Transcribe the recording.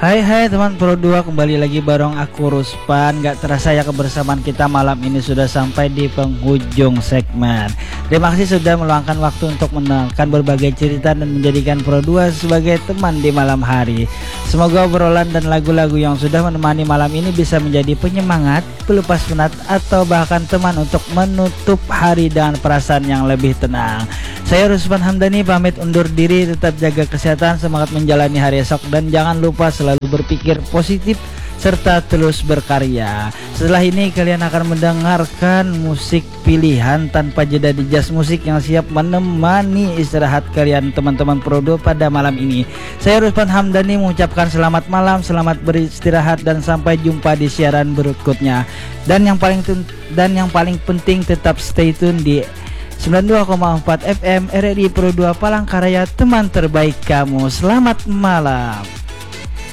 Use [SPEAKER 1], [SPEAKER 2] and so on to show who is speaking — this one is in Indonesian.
[SPEAKER 1] Hai teman Pro 2, kembali lagi bareng aku Ruspan. Gak terasa ya kebersamaan kita malam ini sudah sampai di penghujung segmen. Terima kasih sudah meluangkan waktu untuk mendengarkan berbagai cerita dan menjadikan Pro 2 sebagai teman di malam hari. Semoga obrolan dan lagu-lagu yang sudah menemani malam ini bisa menjadi penyemangat, pelepas penat, atau bahkan teman untuk menutup hari dengan perasaan yang lebih tenang. Saya Ruspan Hamdani pamit undur diri, tetap jaga kesehatan, semangat menjalani hari esok, dan jangan lupa selalu berpikir positif serta terus berkarya. Setelah ini kalian akan mendengarkan musik pilihan tanpa jeda di Jazz Musik yang siap menemani istirahat kalian teman-teman Pro 2 pada malam ini. Saya Ruspan Hamdani mengucapkan selamat malam, selamat beristirahat, dan sampai jumpa di siaran berikutnya. Dan yang paling penting tetap stay tune di 92,4 FM RRI Pro 2 Palangkaraya, teman terbaik kamu. Selamat malam.